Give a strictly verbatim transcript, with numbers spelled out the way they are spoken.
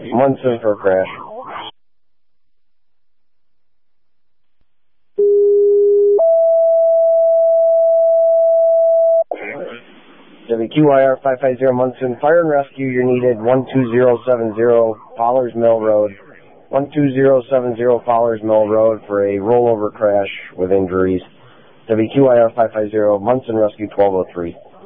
Munson for crash. W Q I R five five zero Munson, fire and rescue, you're needed one two zero seven zero Fowler's Mill Road. one two zero seven zero Fowler's Mill Road for a rollover crash with injuries. W Q I R five five zero Munson Rescue twelve oh three.